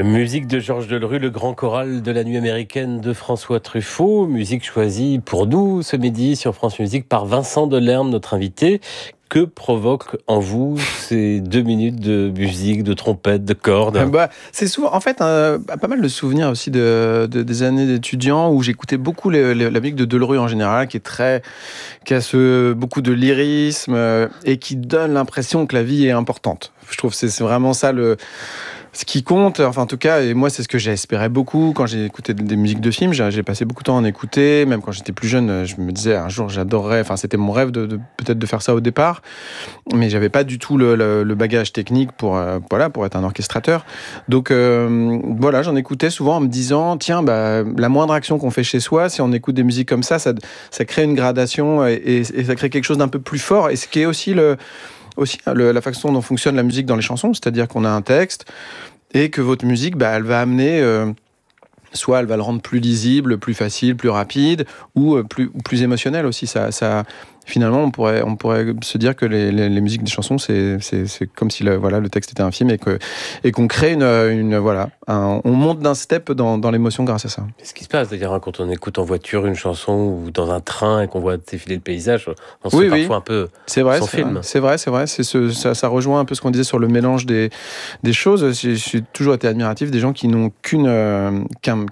Musique de Georges Delerue, le grand choral de la nuit américaine de François Truffaut. Musique choisie pour nous ce midi sur France Musique par Vincent Delerme, notre invité. Que provoque en vous ces 2 minutes de musique, de trompette, de cordes ? C'est souvent, en fait, pas mal de souvenirs aussi des années d'étudiant où j'écoutais beaucoup la musique de Delerue en général, qui a beaucoup de lyrisme et qui donne l'impression que la vie est importante. Je trouve que c'est vraiment ça ce qui compte, enfin en tout cas, et moi c'est ce que j'espérais beaucoup quand j'ai écouté des musiques de films. J'ai passé beaucoup de temps à en écouter, même quand j'étais plus jeune, je me disais un jour j'adorerais, enfin c'était mon rêve peut-être de faire ça au départ, mais j'avais pas du tout le bagage technique pour être un orchestrateur. Donc j'en écoutais souvent en me disant tiens, la moindre action qu'on fait chez soi, si on écoute des musiques comme ça crée une gradation et ça crée quelque chose d'un peu plus fort, et ce qui est aussi la façon dont fonctionne la musique dans les chansons, c'est-à-dire qu'on a un texte et que votre musique, elle va amener, soit elle va le rendre plus lisible, plus facile, plus rapide, ou plus émotionnel aussi. Finalement, on pourrait se dire que les musiques des chansons, c'est comme si le texte était un film et qu'on crée on monte d'un step dans l'émotion grâce à ça. C'est ce qui se passe d'ailleurs quand on écoute en voiture une chanson ou dans un train et qu'on voit défiler le paysage, on se fait parfois un peu son film. C'est vrai. Ça rejoint un peu ce qu'on disait sur le mélange des choses. J'ai toujours été admiratif des gens qui n'ont qu'un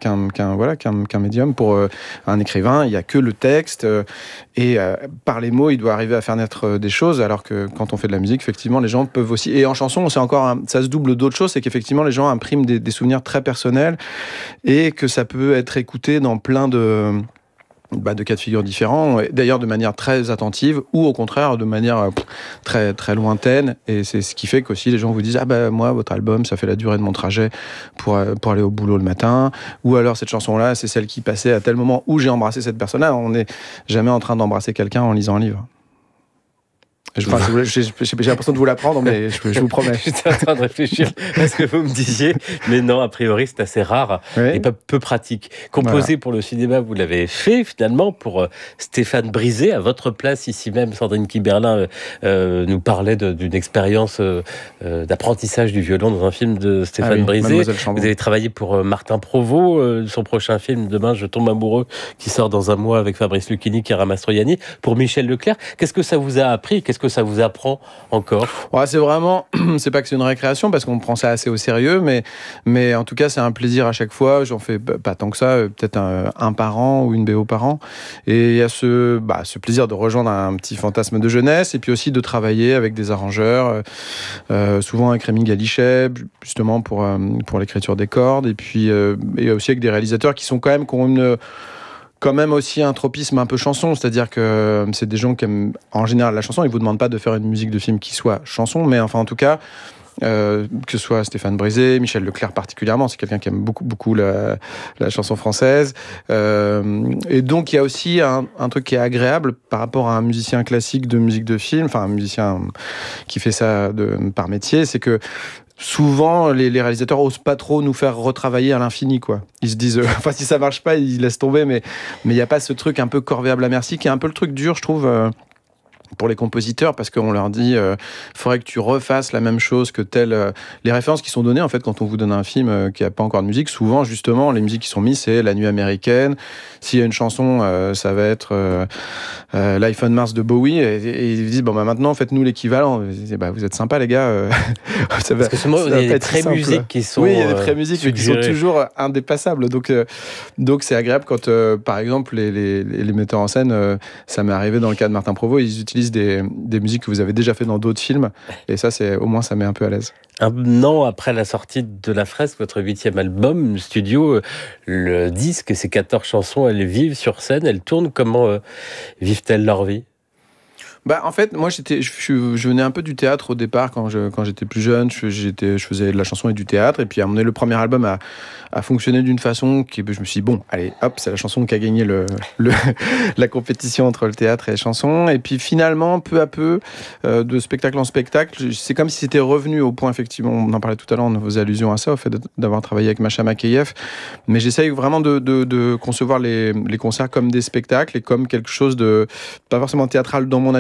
médium. Pour un écrivain, il n'y a que le texte et par les mots, il doit arriver à faire naître des choses, alors que quand on fait de la musique, effectivement, les gens peuvent aussi... Et en chanson, ça se double d'autres choses, c'est qu'effectivement, les gens impriment des souvenirs très personnels et que ça peut être écouté dans plein de cas de figure différents, d'ailleurs de manière très attentive ou au contraire de manière très, très lointaine, et c'est ce qui fait qu'aussi les gens vous disent moi votre album ça fait la durée de mon trajet pour aller au boulot le matin, ou alors cette chanson là c'est celle qui passait à tel moment où j'ai embrassé cette personne là. On n'est jamais en train d'embrasser quelqu'un en lisant un livre. J'ai l'impression de vous l'apprendre, mais je vous promets. J'étais en train de réfléchir à ce que vous me disiez, mais non, a priori, c'est assez rare et peu pratique. Composé pour le cinéma, vous l'avez fait finalement pour Stéphane Brisé, à votre place ici même. Sandrine Kiberlin nous parlait d'une expérience d'apprentissage du violon dans un film de Stéphane Brisé. Vous avez travaillé pour Martin Provost, son prochain film Demain je tombe amoureux, qui sort dans un mois avec Fabrice Lucchini et Chiara Mastroianni. Pour Michel Leclerc, qu'est-ce que ça vous a appris ? Qu'est-ce que ça vous apprend encore ? C'est pas que c'est une récréation parce qu'on prend ça assez au sérieux, mais en tout cas c'est un plaisir à chaque fois. J'en fais pas tant que ça, peut-être un par an ou une BO par an, et il y a ce plaisir de rejoindre un petit fantasme de jeunesse, et puis aussi de travailler avec des arrangeurs, souvent avec Rémi Galichet justement pour l'écriture des cordes, et puis et aussi avec des réalisateurs qui ont quand même aussi un tropisme un peu chanson, c'est-à-dire que c'est des gens qui aiment en général la chanson. Ils vous demandent pas de faire une musique de film qui soit chanson, mais enfin en tout cas que ce soit Stéphane Brisé, Michel Leclerc particulièrement, c'est quelqu'un qui aime beaucoup la chanson française, et donc il y a aussi un truc qui est agréable par rapport à un musicien classique de musique de film, enfin un musicien qui fait ça par métier, c'est que souvent, les réalisateurs osent pas trop nous faire retravailler à l'infini, quoi. Ils se disent, si ça marche pas, ils laissent tomber, mais il y a pas ce truc un peu corvéable à merci, qui est un peu le truc dur, je trouve, pour les compositeurs, parce qu'on leur dit faudrait que tu refasses la même chose que telle... les références qui sont données, en fait, quand on vous donne un film qui n'a pas encore de musique, souvent, justement, les musiques qui sont mises, c'est La Nuit américaine. S'il y a une chanson, ça va être Life on Mars de Bowie, et ils disent, maintenant, faites-nous l'équivalent. Vous êtes sympas, les gars. Parce que ce mot, il y a des traits musiques qui sont... Oui, il y a des traits musiques, mais qui sont toujours indépassables. Donc c'est agréable quand, par exemple, les metteurs en scène, ça m'est arrivé dans le cas de Martin Provost, ils utilisent des musiques que vous avez déjà fait dans d'autres films, et ça, au moins ça met un peu à l'aise. Un an après la sortie de La Fresque, votre 8e album studio, le disque, ces 14 chansons, elles vivent sur scène, elles tournent. Comment vivent-elles leur vie ? En fait, moi, je venais un peu du théâtre au départ quand j'étais plus jeune. Je faisais de la chanson et du théâtre. Et puis, à un moment donné, le premier album a fonctionné d'une façon je me suis dit, bon, allez, hop, c'est la chanson qui a gagné la compétition entre le théâtre et la chanson. Et puis, finalement, peu à peu, de spectacle en spectacle, c'est comme si c'était revenu au point, effectivement, on en parlait tout à l'heure, on faisait allusion à ça, au fait d'avoir travaillé avec Macha Makeyev. Mais j'essaye vraiment de concevoir les concerts comme des spectacles et comme quelque chose de, pas forcément théâtral dans mon attitude,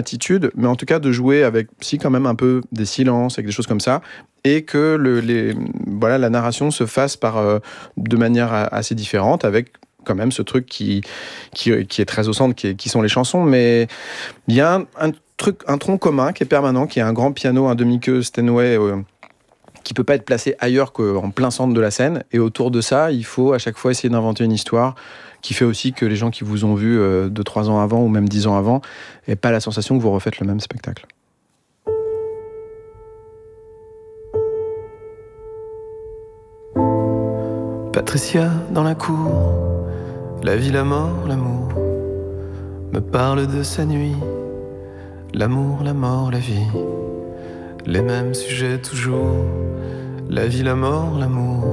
attitude, mais en tout cas de jouer avec, quand même un peu des silences, avec des choses comme ça, et que la narration se fasse de manière assez différente, avec quand même ce truc qui est très au centre, qui sont les chansons, mais il y a un tronc commun qui est permanent, qui est un grand piano, un demi-queue Steinway, qui peut pas être placé ailleurs qu'en plein centre de la scène, et autour de ça, il faut à chaque fois essayer d'inventer une histoire qui fait aussi que les gens qui vous ont vu 2-3 ans avant, ou même 10 ans avant, n'aient pas la sensation que vous refaites le même spectacle. Patricia dans la cour, la vie, la mort, l'amour, me parle de sa nuit, l'amour, la mort, la vie, les mêmes sujets toujours, la vie, la mort, l'amour.